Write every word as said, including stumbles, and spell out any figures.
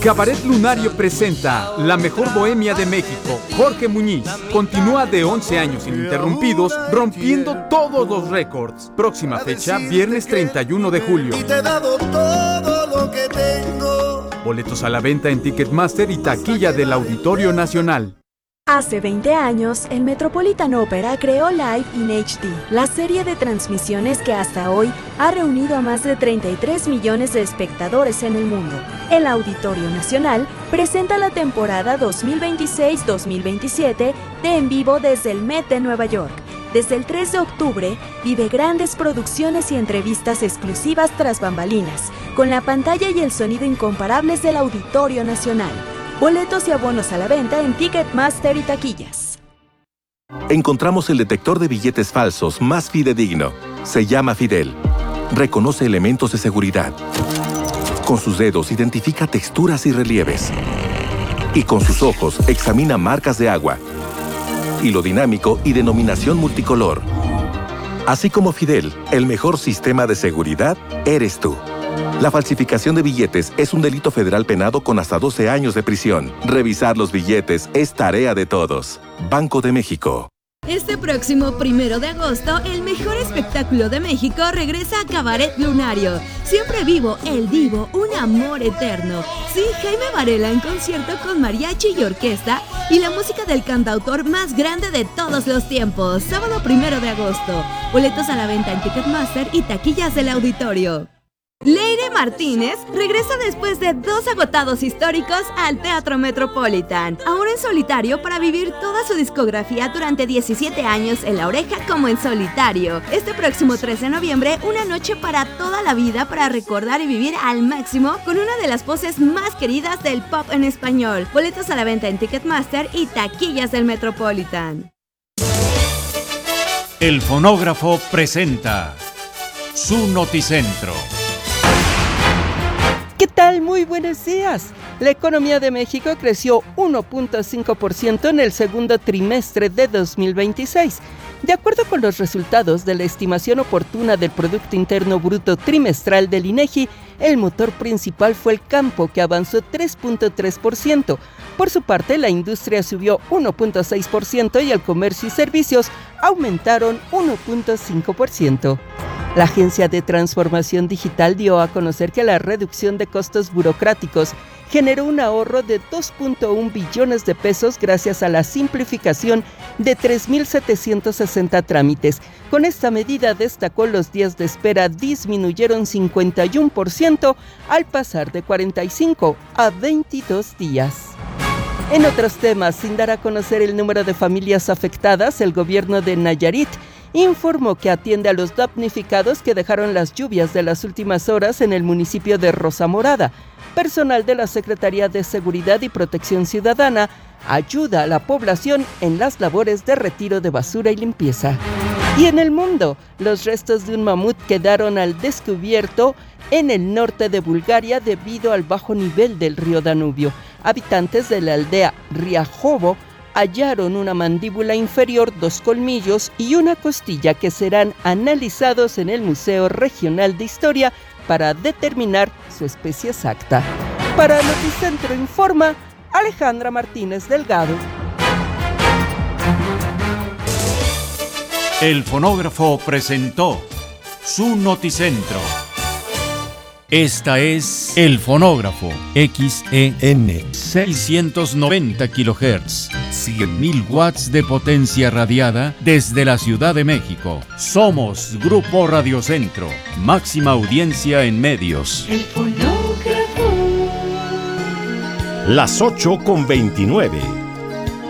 Cabaret Lunario presenta La Mejor Bohemia de México. Jorge Muñiz continúa de once años ininterrumpidos, rompiendo todos los récords. Próxima fecha, viernes treinta y uno de julio. Y te he dado todo lo que tengo. Boletos a la venta en Ticketmaster y taquilla del Auditorio Nacional. Hace veinte años, el Metropolitan Opera creó Live in H D, la serie de transmisiones que hasta hoy ha reunido a más de treinta y tres millones de espectadores en el mundo. El Auditorio Nacional presenta la temporada dos mil veintiséis dos mil veintisiete de En Vivo desde el Met de Nueva York. Desde el tres de octubre, vive grandes producciones y entrevistas exclusivas tras bambalinas, con la pantalla y el sonido incomparables del Auditorio Nacional. Boletos y abonos a la venta en Ticketmaster y taquillas. Encontramos el detector de billetes falsos más fidedigno. Se llama Fidel. Reconoce elementos de seguridad. Con sus dedos identifica texturas y relieves. Y con sus ojos examina marcas de agua, hilo dinámico y denominación multicolor. Así como Fidel, el mejor sistema de seguridad eres tú. La falsificación de billetes es un delito federal penado con hasta doce años de prisión. Revisar los billetes es tarea de todos. Banco de México. Este próximo primero de agosto, el mejor espectáculo de México regresa a Cabaret Lunario. Siempre vivo, el Divo, un amor eterno. Sí, Jaime Varela en concierto con mariachi y orquesta y la música del cantautor más grande de todos los tiempos. Sábado primero de agosto. Boletos a la venta en Ticketmaster y taquillas del Auditorio. Leire Martínez regresa después de dos agotados históricos al Teatro Metropolitan, ahora en solitario para vivir toda su discografía durante diecisiete años en La Oreja como en solitario. Este próximo tres de noviembre, una noche para toda la vida para recordar y vivir al máximo con una de las voces más queridas del pop en español. Boletos a la venta en Ticketmaster y taquillas del Metropolitan. El Fonógrafo presenta su Noticentro. ¿Qué tal? Muy buenos días. La economía de México creció uno punto cinco por ciento en el segundo trimestre de dos mil veintiséis. De acuerdo con los resultados de la estimación oportuna del Producto Interno Bruto trimestral del INEGI, el motor principal fue el campo, que avanzó tres punto tres por ciento. Por su parte, la industria subió uno punto seis por ciento y el comercio y servicios aumentaron uno punto cinco por ciento. La Agencia de Transformación Digital dio a conocer que la reducción de costos burocráticos generó un ahorro de dos punto uno billones de pesos gracias a la simplificación de tres mil setecientos sesenta trámites. Con esta medida, destacó, los días de espera disminuyeron cincuenta y uno por ciento al pasar de cuarenta y cinco a veintidós días. En otros temas, sin dar a conocer el número de familias afectadas, el gobierno de Nayarit informó que atiende a los damnificados que dejaron las lluvias de las últimas horas en el municipio de Rosa Morada. Personal de la Secretaría de Seguridad y Protección Ciudadana ayuda a la población en las labores de retiro de basura y limpieza. Y en el mundo, los restos de un mamut quedaron al descubierto en el norte de Bulgaria debido al bajo nivel del río Danubio. Habitantes de la aldea Riajovo hallaron una mandíbula inferior, dos colmillos y una costilla que serán analizados en el Museo Regional de Historia para determinar su especie exacta. Para Noticentro informa Alejandra Martínez Delgado. El Fonógrafo presentó su Noticentro. Esta es El Fonógrafo, X E N, seiscientos noventa kilohertz, cien mil watts de potencia radiada desde la Ciudad de México. Somos Grupo Radiocentro, máxima audiencia en medios. El Fonógrafo. Las ocho con veintinueve.